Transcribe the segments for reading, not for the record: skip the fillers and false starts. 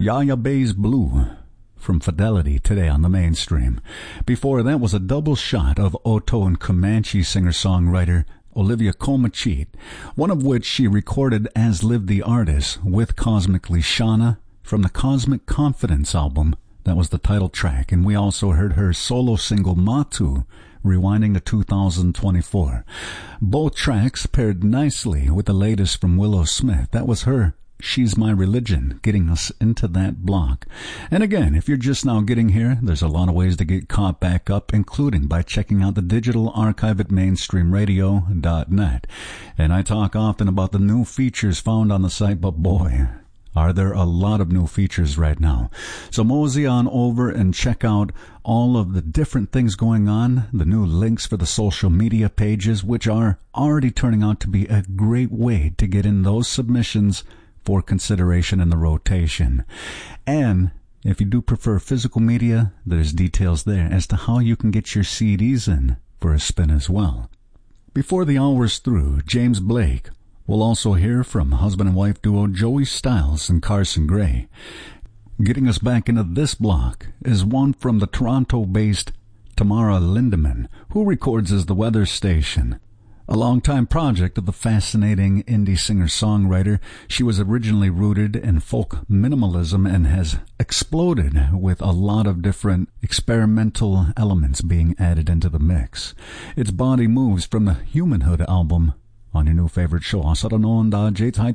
Yaya Bay's Blue from Fidelity today on the mainstream. Before that was a double shot of Otto and Comanche singer-songwriter Olivia Comachit, one of which she recorded as Live the Artist with Cosmically Shauna from the Cosmic Confidence album. That was the title track, and we also heard her solo single Matu, rewinding to 2024. Both tracks paired nicely with the latest from Willow Smith. That was her She's My Religion, getting us into that block. And again, if you're just now getting here, there's a lot of ways to get caught back up, including by checking out the digital archive at mainstreamradio.net. And I talk often about the new features found on the site, but boy, are there a lot of new features right now. So mosey on over and check out all of the different things going on, the new links for the social media pages, which are already turning out to be a great way to get in those submissions for consideration in the rotation. And if you do prefer physical media, there's details there as to how you can get your CDs in for a spin as well. Before the hour's through, James Blake. We'll also hear from husband and wife duo Joey Styles and Carson Gray. Getting us back into this block is one from the Toronto-based Tamara Lindemann, who records as The Weather Station. A longtime project of the fascinating indie singer-songwriter, she was originally rooted in folk minimalism and has exploded with a lot of different experimental elements being added into the mix. Its body moves from the Humanhood album on your new favorite show. Sing along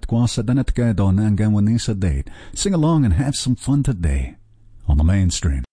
and have some fun today on the mainstream.